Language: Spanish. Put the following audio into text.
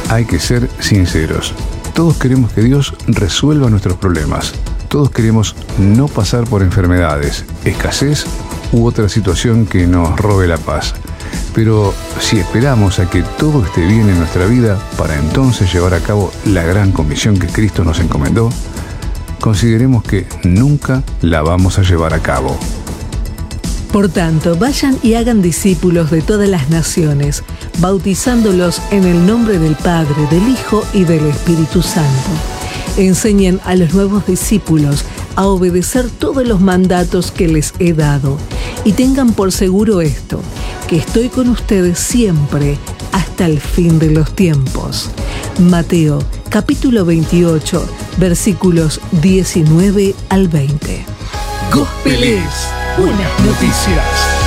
hay que ser sinceros. Todos queremos que Dios resuelva nuestros problemas. Todos queremos no pasar por enfermedades, escasez u otra situación que nos robe la paz. Pero si esperamos a que todo esté bien en nuestra vida para entonces llevar a cabo la gran comisión que Cristo nos encomendó, consideremos que nunca la vamos a llevar a cabo. Por tanto, vayan y hagan discípulos de todas las naciones, bautizándolos en el nombre del Padre, del Hijo y del Espíritu Santo. Enseñen a los nuevos discípulos a obedecer todos los mandatos que les he dado. Y tengan por seguro esto, que estoy con ustedes siempre hasta el fin de los tiempos. Mateo, capítulo 28, versículos 19 al 20. Gospel es Buenas Noticias.